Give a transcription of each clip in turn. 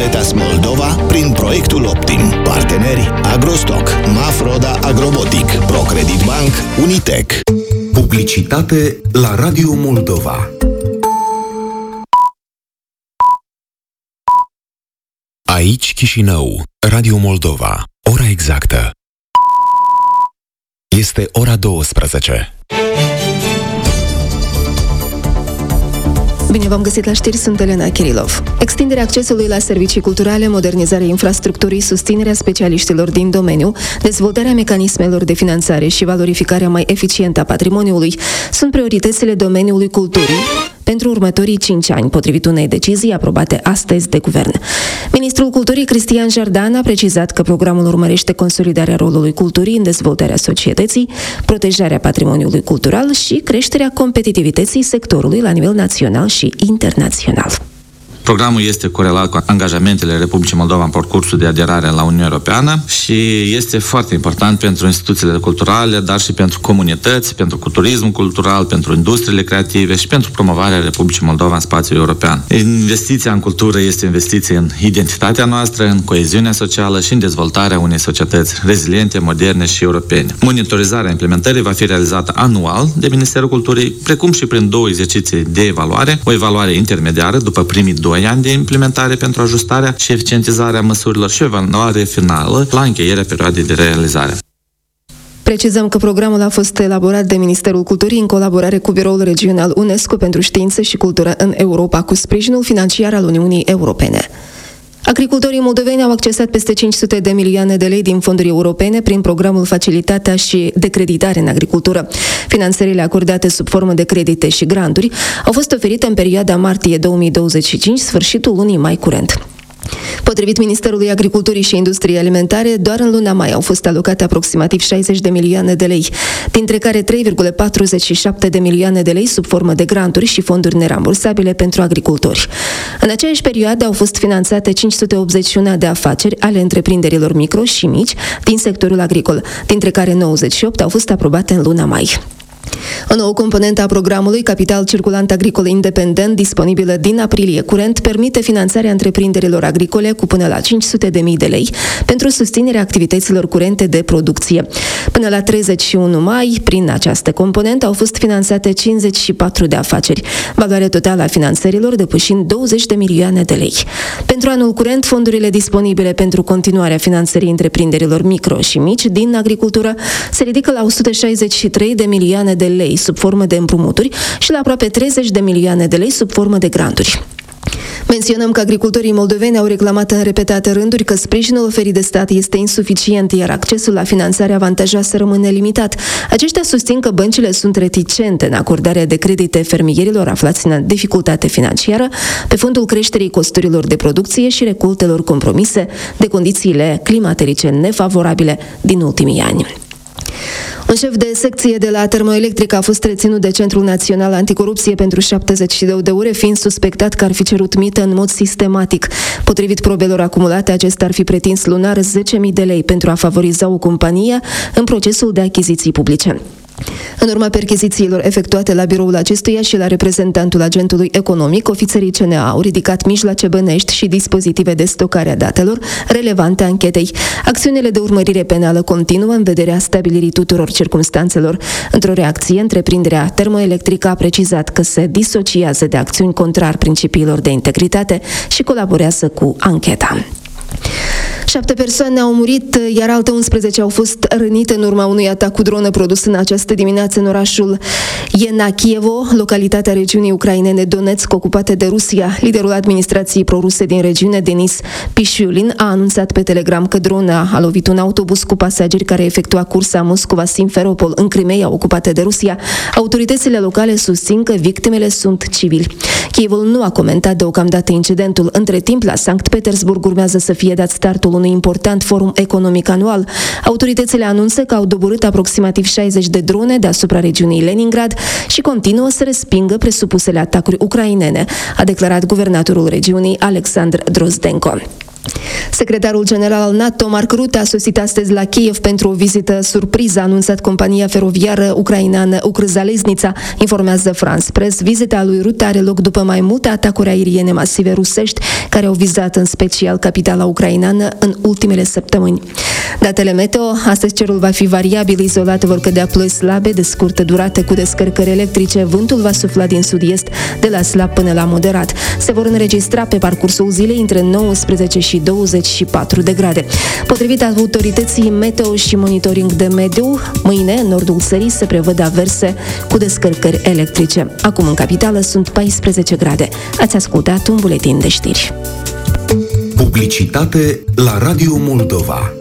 ETAS Moldova prin proiectul Optim. Parteneri Agrostock, Mafroda Agrobotic, Procredit Bank, Unitec. Publicitate la Radio Moldova. Aici Chișinău, Radio Moldova. Ora exactă este ora 12. Bine v-am găsit la știri, sunt Elena Kirilov. Extinderea accesului la servicii culturale, modernizarea infrastructurii, susținerea specialiștilor din domeniu, dezvoltarea mecanismelor de finanțare și valorificarea mai eficientă a patrimoniului sunt prioritățile domeniului culturii pentru următorii 5 ani, potrivit unei decizii aprobate astăzi de guvern. Ministrul Culturii, Cristian Jardan, a precizat că programul urmărește consolidarea rolului culturii în dezvoltarea societății, protejarea patrimoniului cultural și creșterea competitivității sectorului la nivel național și internațional. Programul este corelat cu angajamentele Republicii Moldova în parcursul de aderare la Uniunea Europeană și este foarte important pentru instituțiile culturale, dar și pentru comunități, pentru turismul cultural, pentru industriile creative și pentru promovarea Republicii Moldova în spațiul european. Investiția în cultură este investiție în identitatea noastră, în coeziunea socială și în dezvoltarea unei societăți reziliente, moderne și europene. Monitorizarea implementării va fi realizată anual de Ministerul Culturii, precum și prin 2 exerciții de evaluare, o evaluare intermediară după primii 2 ani de implementare pentru ajustarea și eficientizarea măsurilor și o evaluare finală la încheierea perioadei de realizare. Precizăm că programul a fost elaborat de Ministerul Culturii în colaborare cu Biroul Regional UNESCO pentru Știință și Cultură în Europa, cu sprijinul financiar al Uniunii Europene. Agricultorii moldoveni au accesat peste 500 de milioane de lei din fonduri europene prin programul Facilitatea și de Creditare în Agricultură. Finanțările acordate sub formă de credite și granturi au fost oferite în perioada martie 2025, sfârșitul lunii mai curent. Potrivit Ministerului Agriculturii și Industriei Alimentare, doar în luna mai au fost alocate aproximativ 60 de milioane de lei, dintre care 3,47 de milioane de lei sub formă de granturi și fonduri nerambursabile pentru agricultori. În aceeași perioadă au fost finanțate 581 de afaceri ale întreprinderilor micro și mici din sectorul agricol, dintre care 98 au fost aprobate în luna mai. O nouă componentă a programului, Capital Circulant Agricol Independent, disponibilă din aprilie curent, permite finanțarea întreprinderilor agricole cu până la 500.000 de lei pentru susținerea activităților curente de producție. Până la 31 mai, prin această componentă, au fost finanțate 54 de afaceri, valoarea totală a finanțărilor depășind 20 de milioane de lei. Pentru anul curent, fondurile disponibile pentru continuarea finanțării întreprinderilor micro și mici din agricultură se ridică la 163 de milioane de lei sub formă de împrumuturi și la aproape 30 de milioane de lei sub formă de granturi. Menționăm că agricultorii moldoveni au reclamat în repetate rânduri că sprijinul oferit de stat este insuficient, iar accesul la finanțare avantajoasă rămâne limitat. Aceștia susțin că băncile sunt reticente în acordarea de credite fermierilor aflați în dificultate financiară, pe fondul creșterii costurilor de producție și recoltelor compromise de condițiile climaterice nefavorabile din ultimii ani. Un șef de secție de la Termoelectrica a fost reținut de Centrul Național Anticorupție pentru 72 de ore, fiind suspectat că ar fi cerut mită în mod sistematic. Potrivit probelor acumulate, acesta ar fi pretins lunar 10.000 de lei pentru a favoriza o companie în procesul de achiziții publice. În urma perchezițiilor efectuate la biroul acestuia și la reprezentantul agentului economic, ofițerii CNA au ridicat mijloace bănești și dispozitive de stocare a datelor relevante anchetei. Acțiunile de urmărire penală continuă în vederea stabilirii tuturor circumstanțelor. Într-o reacție, întreprinderea Termoelectrică a precizat că se disociază de acțiuni contrar principiilor de integritate și colaborează cu ancheta. 7 persoane au murit, iar alte 11 au fost rănite în urma unui atac cu dronă produs în această dimineață în orașul Yenakievo, localitatea regiunii ucrainene Donetsk, ocupată de Rusia. Liderul administrației proruse din regiune, Denis Pișiulin, a anunțat pe Telegram că drona a lovit un autobuz cu pasageri care efectua cursa Moscova-Simferopol în Crimeea, ocupată de Rusia. Autoritățile locale susțin că victimele sunt civili. Kievul nu a comentat deocamdată incidentul. Între timp, la Sankt Petersburg urmează să fie dat startul unui important forum economic anual. Autoritățile anunță că au doborât aproximativ 60 de drone deasupra regiunii Leningrad și continuă să respingă presupusele atacuri ucrainene, a declarat guvernatorul regiunii Alexandr Drozdenko. Secretarul general al NATO, Mark Rutte, a sosit astăzi la Kiev pentru o vizită surpriză, a anunțat compania feroviară ucraineană Ukrzaliznytsa, informează France Press. Vizita lui Rutte are loc după mai multe atacuri aeriene masive rusești, care au vizat în special capitala ucraineană în ultimele săptămâni. Datele meteo: astăzi cerul va fi variabil, izolat vor cădea ploi slabe de scurtă durată cu descărcări electrice, vântul va sufla din sud-est de la slab până la moderat. Se vor înregistra pe parcursul zilei între 19 și 24 de grade. Potrivit autorității Meteo și Monitoring de Mediu, mâine în nordul țării se prevăd averse cu descărcări electrice. Acum în capitală sunt 14 grade. Ați ascultat un buletin de știri. Publicitate la Radio Moldova.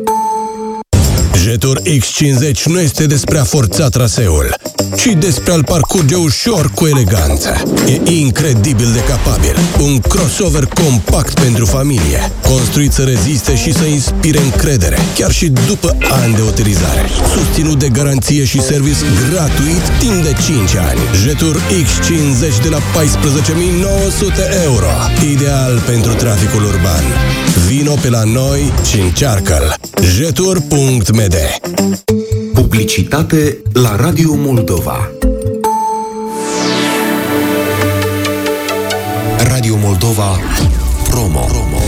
Jetur X50 nu este despre a forța traseul, ci despre a-l parcurge ușor cu eleganță. E incredibil de capabil. Un crossover compact pentru familie, construit să reziste și să inspire încredere, chiar și după ani de utilizare. Susținut de garanție și service gratuit timp de 5 ani. Jetur X50 de la 14.900 euro. Ideal pentru traficul urban. Vino pe la noi și încearcă-l. Jetur.md. Publicitate la Radio Moldova. Radio Moldova Promo.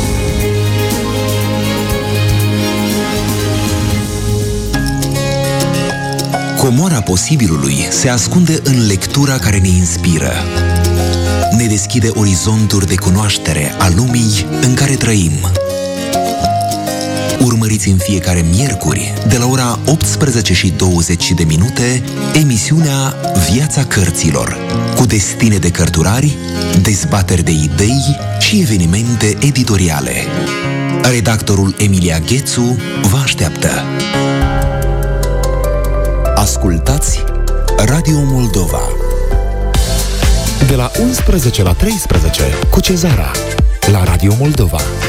Comoara posibilului se ascunde în lectura care ne inspiră. Ne deschide orizonturi de cunoaștere a lumii în care trăim. Urmăriți în fiecare miercuri, de la ora 18:20 emisiunea Viața Cărților, cu destine de cărturari, dezbateri de idei și evenimente editoriale. Redactorul Emilia Ghețu vă așteaptă. Ascultați Radio Moldova. De la 11 la 13 cu Cezara la Radio Moldova.